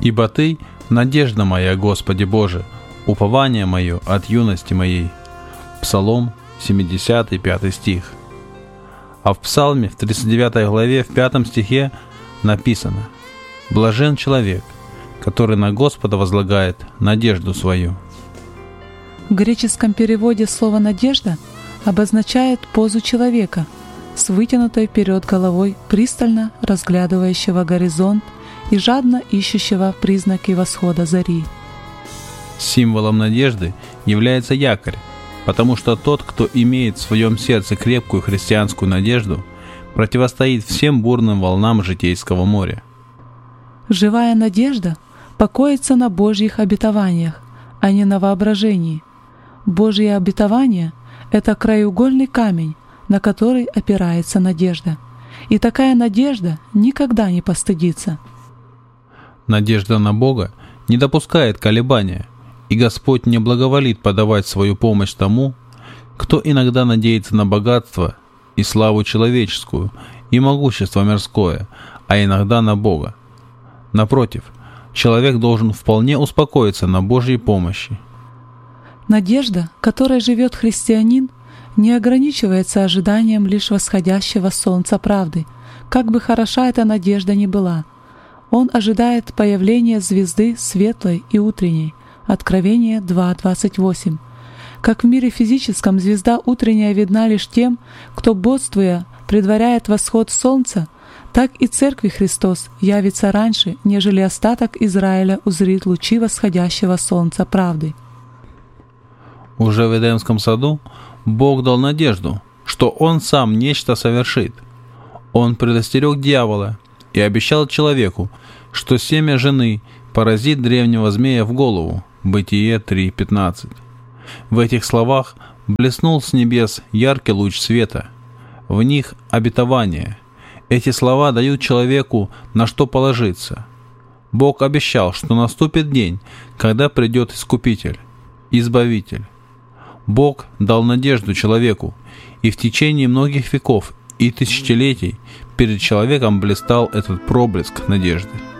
Ибо Ты — надежда моя, Господи Боже, упование мое от юности моей». Псалом 70, 5 стих. А в Псалме, в 39 главе, в 5 стихе написано: «Блажен человек, который на Господа возлагает надежду свою». В греческом переводе слово «надежда» обозначает позу человека с вытянутой вперед головой, пристально разглядывающего горизонт и жадно ищущего признаки восхода зари. Символом надежды является якорь, потому что тот, кто имеет в своем сердце крепкую христианскую надежду, противостоит всем бурным волнам житейского моря. Живая надежда покоится на Божьих обетованиях, а не на воображении. Божьи обетования — это краеугольный камень, на который опирается надежда. И такая надежда никогда не постыдится. Надежда на Бога не допускает колебания, и Господь не благоволит подавать свою помощь тому, кто иногда надеется на богатство и славу человеческую, и могущество мирское, а иногда на Бога. Напротив, человек должен вполне успокоиться на Божьей помощи. Надежда, которой живет христианин, не ограничивается ожиданием лишь восходящего солнца правды, как бы хороша эта надежда ни была. Он ожидает появления звезды светлой и утренней. Откровение 2:28. Как в мире физическом звезда утренняя видна лишь тем, кто, бодствуя, предваряет восход солнца, так и Церкви Христос явится раньше, нежели остаток Израиля узрит лучи восходящего солнца правды. Уже в Эдемском саду Бог дал надежду, что Он сам нечто совершит. Он предостерег дьявола и обещал человеку, что семя жены поразит древнего змея в голову. Бытие 3:15. В этих словах блеснул с небес яркий луч света. В них обетование. Эти слова дают человеку на что положиться. Бог обещал, что наступит день, когда придет Искупитель, Избавитель. Бог дал надежду человеку, и в течение многих веков и тысячелетий перед человеком блистал этот проблеск надежды.